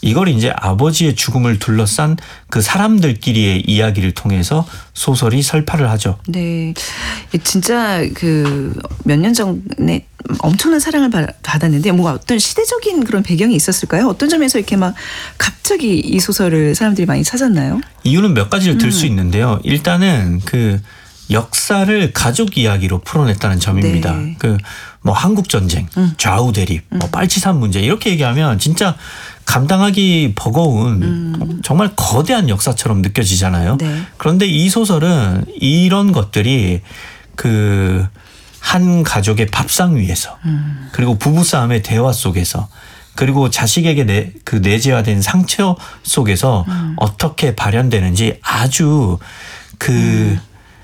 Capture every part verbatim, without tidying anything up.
이걸 이제 아버지의 죽음을 둘러싼 그 사람들끼리의 이야기를 통해서 소설이 설파를 하죠. 네, 진짜 그 몇 년 전에 엄청난 사랑을 받았는데 뭔가 어떤 시대적인 그런 배경이 있었을까요? 어떤 점에서 이렇게 막 갑자기 이 소설을 사람들이 많이 찾았나요? 이유는 몇 가지를 들 수 음. 있는데요. 일단은 그 역사를 가족 이야기로 풀어냈다는 점입니다. 네. 그 뭐 한국 전쟁, 음. 좌우 대립, 뭐 빨치산 문제 이렇게 얘기하면 진짜 감당하기 버거운 음. 정말 거대한 역사처럼 느껴지잖아요. 네. 그런데 이 소설은 이런 것들이 그 한 가족의 밥상 위에서 음. 그리고 부부싸움의 대화 속에서 그리고 자식에게 내, 그 내재화된 상처 속에서 음. 어떻게 발현되는지 아주 그 음.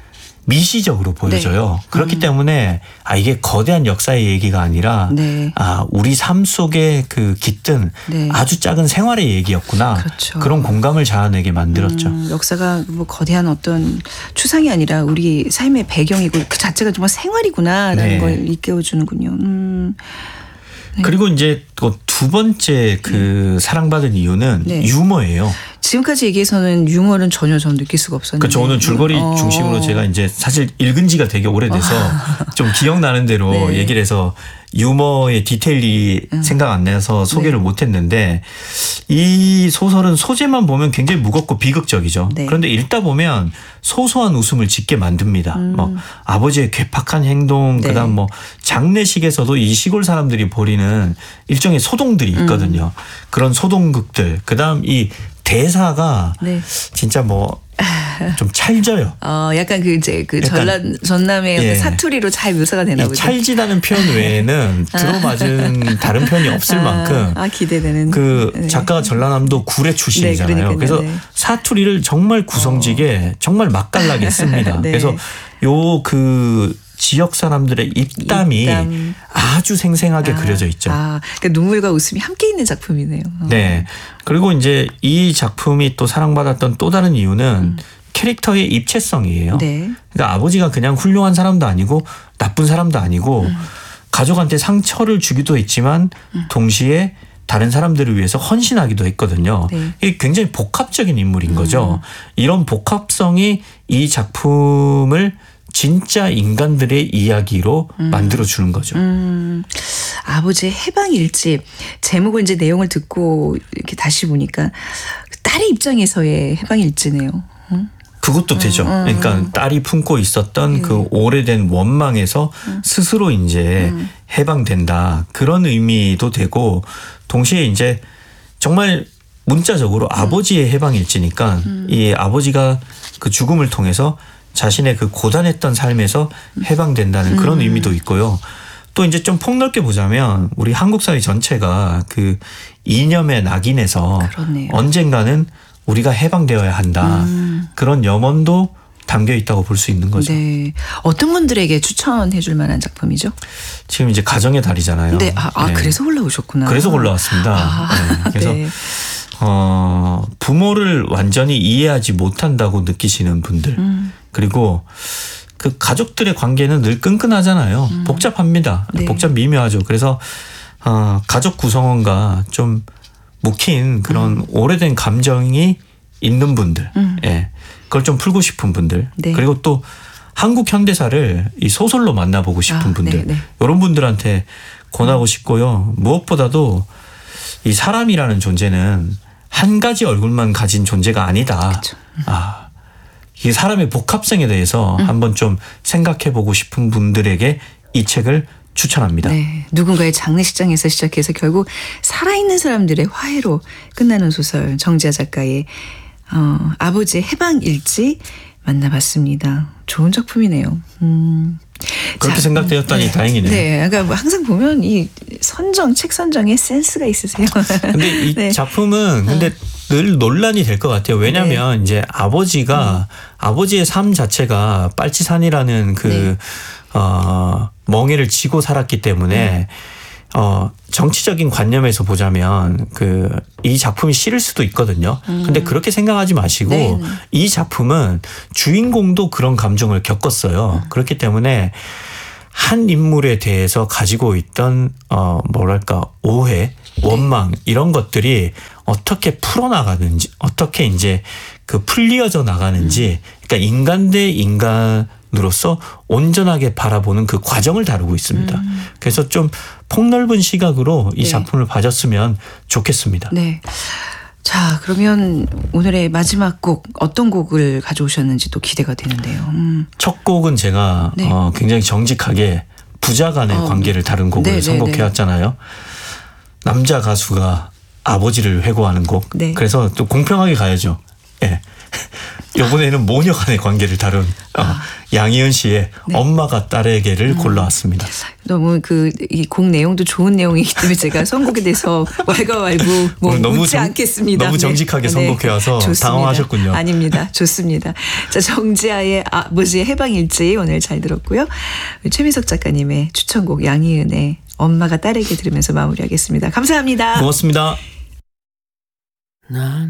미시적으로 보여져요. 네. 그렇기 음. 때문에 아 이게 거대한 역사의 얘기가 아니라 네. 아 우리 삶 속에 그 깃든 네. 아주 작은 생활의 얘기였구나. 그렇죠. 그런 공감을 자아내게 만들었죠. 음, 역사가 뭐 거대한 어떤 추상이 아니라 우리 삶의 배경이고 그 자체가 정말 생활이구나라는 네. 걸 일깨워주는군요. 음. 네. 그리고 이제 또 두 번째 그 사랑받은 이유는 네. 유머예요. 지금까지 얘기해서는 유머는 전혀 전 느낄 수가 없었는데. 그렇죠. 오늘 줄거리 어. 중심으로 제가 이제 사실 읽은 지가 되게 오래돼서 좀 기억나는 대로 네. 얘기를 해서 유머의 디테일이 음. 생각 안 나서 소개를 네. 못했는데 이 소설은 소재만 보면 굉장히 무겁고 비극적이죠. 네. 그런데 읽다 보면 소소한 웃음을 짓게 만듭니다. 음. 뭐 아버지의 괴팍한 행동, 네. 그다음 뭐 장례식에서도 이 시골 사람들이 벌이는 일종의 소동들이 있거든요. 음. 그런 소동극들, 그다음 이 대사가 네. 진짜 뭐 좀 찰져요. 어, 약간 그 이제 그 약간, 전남 전남의 예. 그 사투리로 잘 묘사가 되나 이 보죠. 찰지다는 표현 외에는 들어맞은 다른 표현이 없을 아, 만큼 아 기대되는. 그 네. 작가가 전라남도 구례 출신이잖아요. 네, 그러니까요. 그래서 네. 사투리를 정말 구성지게 정말 맛깔나게 씁니다. 네. 그래서 요 그 지역 사람들의 입담이 입담. 아주 생생하게 아, 그려져 있죠. 아, 그러니까 눈물과 웃음이 함께 있는 작품이네요. 어. 네. 그리고 이제 이 작품이 또 사랑받았던 또 다른 이유는 음. 캐릭터의 입체성이에요. 네. 그러니까 아버지가 그냥 훌륭한 사람도 아니고 나쁜 사람도 아니고 음. 가족한테 상처를 주기도 했지만 음. 동시에 다른 사람들을 위해서 헌신하기도 했거든요. 네. 이게 굉장히 복합적인 인물인 음. 거죠. 이런 복합성이 이 작품을 진짜 인간들의 이야기로 음. 만들어주는 거죠. 음, 아버지의 해방 일집 제목을 이제 내용을 듣고 이렇게 다시 보니까 딸의 입장에서의 해방 일지네요. 응? 그것도 되죠. 음, 음, 그러니까 음. 딸이 품고 있었던 음. 그 오래된 원망에서 음. 스스로 이제 음. 해방된다. 그런 의미도 되고 동시에 이제 정말 문자적으로 음. 아버지의 해방일지니까 음. 이 아버지가 그 죽음을 통해서 자신의 그 고단했던 삶에서 해방된다는 그런 음. 의미도 있고요. 또 이제 좀 폭넓게 보자면 우리 한국 사회 전체가 그 이념의 낙인에서 그렇네요. 언젠가는 우리가 해방되어야 한다. 음. 그런 염원도 담겨 있다고 볼 수 있는 거죠. 네. 어떤 분들에게 추천해 줄 만한 작품이죠? 지금 이제 가정의 달이잖아요. 네. 아, 아 네. 그래서 올라오셨구나. 그래서 올라왔습니다. 아, 네. 그래서 네. 어, 부모를 완전히 이해하지 못한다고 느끼시는 분들 음. 그리고 그 가족들의 관계는 늘 끈끈하잖아요. 음. 복잡합니다. 네. 복잡 미묘하죠. 그래서 어, 가족 구성원과 좀 묵힌 그런 음. 오래된 감정이 있는 분들, 음. 예, 그걸 좀 풀고 싶은 분들, 네. 그리고 또 한국 현대사를 이 소설로 만나보고 싶은 아, 분들, 네, 네. 이런 분들한테 권하고 싶고요. 무엇보다도 이 사람이라는 존재는 한 가지 얼굴만 가진 존재가 아니다. 그쵸. 아, 이 사람의 복합성에 대해서 음. 한번 좀 생각해보고 싶은 분들에게 이 책을 추천합니다. 네. 누군가의 장례식장에서 시작해서 결국 살아있는 사람들의 화해로 끝나는 소설 정지아 작가의 어, 아버지의 해방일지 만나봤습니다. 좋은 작품이네요. 음. 그렇게 자, 생각되었다니 네. 다행이네요. 네. 그러니까 뭐 항상 보면 이 선정, 책 선정에 센스가 있으세요. 근데 이 네. 작품은 근데 늘 논란이 될 것 같아요. 왜냐하면 네. 이제 아버지가 음. 아버지의 삶 자체가 빨치산이라는 그 네. 어, 멍에를 지고 살았기 때문에 음. 어, 정치적인 관념에서 보자면 그 이 작품이 싫을 수도 있거든요. 음. 근데 그렇게 생각하지 마시고 네. 이 작품은 주인공도 그런 감정을 겪었어요. 음. 그렇기 때문에 한 인물에 대해서 가지고 있던 어 뭐랄까 오해, 원망 이런 것들이 어떻게 풀어나가는지, 어떻게 이제 그 풀리어져 나가는지, 그러니까 인간 대 인간으로서 온전하게 바라보는 그 과정을 다루고 있습니다. 음. 그래서 좀 폭넓은 시각으로 이 네. 작품을 봐줬으면 좋겠습니다. 네. 자, 그러면 오늘의 마지막 곡 어떤 곡을 가져오셨는지 또 기대가 되는데요. 음. 첫 곡은 제가 네. 어 굉장히 정직하게 부자 간의 어. 관계를 다룬 곡을 네, 네, 선곡해왔잖아요. 남자 가수가 아버지를 회고하는 곡. 네. 그래서 또 공평하게 가야죠. 예. 이번에는 모녀 간의 관계를 다룬 어, 양희은 씨의 네. 엄마가 딸에게를 골라왔습니다. 너무 그 이 곡 내용도 좋은 내용이기 때문에 제가 선곡에 대해서 왈가왈부 뭐 오늘 너무 묻지 정- 않겠습니다. 너무 정직하게 선곡해와서 좋습니다. 당황하셨군요. 아닙니다. 좋습니다. 자, 정지아의 아버지의 해방일지 오늘 잘 들었고요. 최민석 작가님의 추천곡 양희은의 엄마가 딸에게 들으면서 마무리하겠습니다. 감사합니다. 고맙습니다. 난